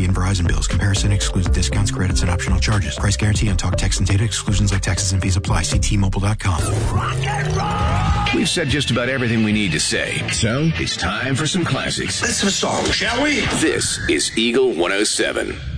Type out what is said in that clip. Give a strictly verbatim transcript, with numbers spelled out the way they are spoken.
T and Verizon bills. Comparison excludes discounts, credits, and optional charges. Price guarantee on talk, text, and data. Exclusions like taxes and fees apply. See T Mobile dot com. Rock and roll! We've said just about everything we need to say. So, it's time for some classics. Let's have a song, shall we? This is Eagle one oh seven.